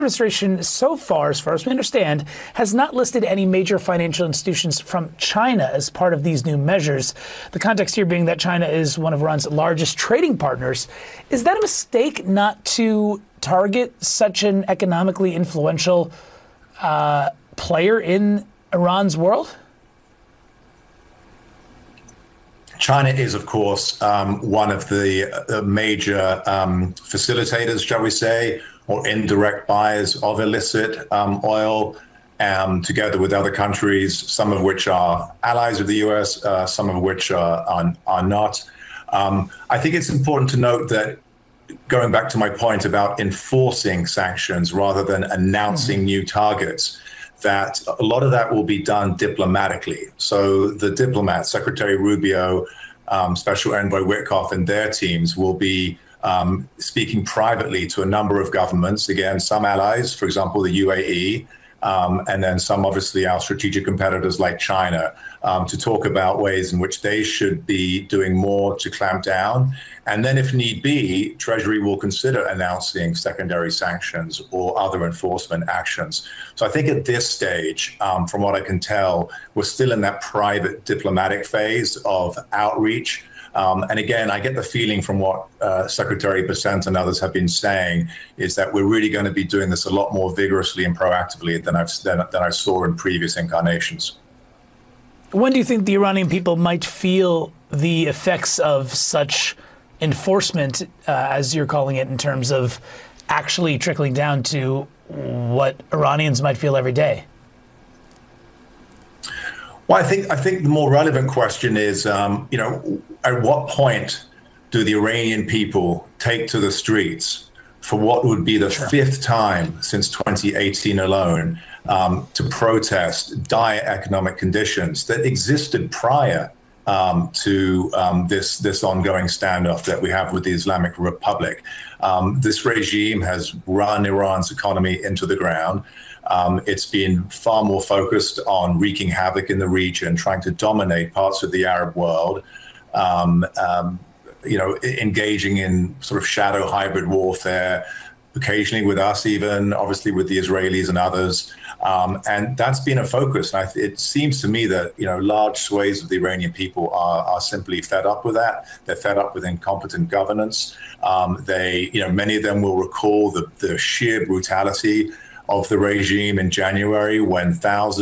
Administration so far, as far as we understand, has not listed any major financial institutions from China as part of these new measures. The context here being that China is one of Iran's largest trading partners. Is that a mistake not to target such an economically influential player in Iran's world? China is, of course, one of the major facilitators, shall we say, or indirect buyers of illicit oil, together with other countries, some of which are allies of the U.S., some of which are not. I think it's important to note that, going back to my point about enforcing sanctions rather than announcing new targets, that a lot of that will be done diplomatically. So the diplomats, Secretary Rubio, Special Envoy Witkoff, and their teams will be speaking privately to a number of governments, again, some allies, for example, the UAE, and then some, obviously, our strategic competitors like China, to talk about ways in which they should be doing more to clamp down. And then, if need be, Treasury will consider announcing secondary sanctions or other enforcement actions. So I think at this stage, from what I can tell, we're still in that private diplomatic phase of outreach. And again, I get the feeling from what Secretary Bessent and others have been saying is that we're really going to be doing this a lot more vigorously and proactively than I saw in previous incarnations. When do you think the Iranian people might feel the effects of such enforcement, as you're calling it, in terms of actually trickling down to what Iranians might feel every day? Well, I think the more relevant question is, at what point do the Iranian people take to the streets for what would be the fifth time since 2018 alone to protest dire economic conditions that existed prior to this ongoing standoff that we have with the Islamic Republic? This regime has run Iran's economy into the ground. It's been far more focused on wreaking havoc in the region, trying to dominate parts of the Arab world, engaging in sort of shadow hybrid warfare, occasionally with us even, obviously with the Israelis and others. And that's been a focus. And it seems to me that, large swathes of the Iranian people are simply fed up with that. They're fed up with incompetent governance. Many of them will recall the sheer brutality of the regime in January, when thousands